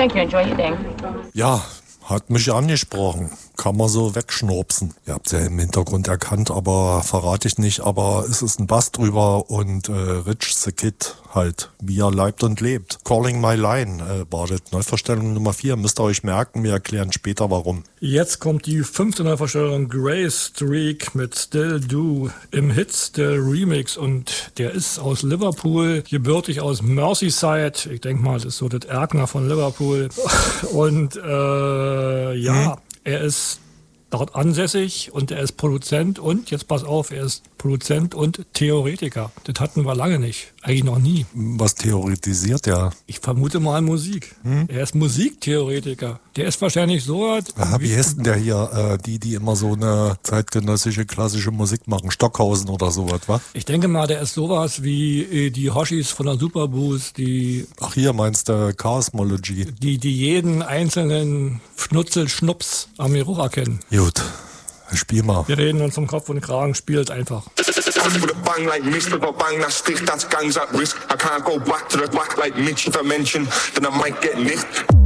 Thank you. Enjoy your day. Ja, hat mich angesprochen. Kann man so wegschnurpsen. Ihr habt es ja im Hintergrund erkannt, aber verrate ich nicht. Aber es ist ein Bass drüber und Rich the Kid halt, wie er leibt und lebt. Calling My Line war das Neuverstellung Nummer 4. Müsst ihr euch merken, wir erklären später warum. Jetzt kommt die 5. Neuverstellung Grace Streak mit Still Do im Hits der Remix. Und der ist aus Liverpool, gebürtig aus Merseyside. Ich denke mal, das ist so das Erkner von Liverpool. Und er ist dort ansässig und er ist Produzent und, jetzt pass auf, er ist Produzent und Theoretiker. Das hatten wir lange nicht, eigentlich noch nie. Was theoretisiert er? Ich vermute mal Musik. Er ist Musiktheoretiker. Der ist wahrscheinlich so... Wie heißt denn der hier, die immer so eine zeitgenössische klassische Musik machen? Stockhausen oder sowas, wa? Ich denke mal, der ist sowas wie die Hoshis von der Superboost, die... Ach, hier meinst du Chaosmology? Die jeden einzelnen Schnutzel-Schnups am Geruch erkennen. Gut, spiel mal. Wir reden uns um Kopf und Kragen, spielt einfach. With a bang like mist, with a bang that's stiff, that's gangs at risk. I can't go back to the back like Mitch if I mention, then I might get nicked.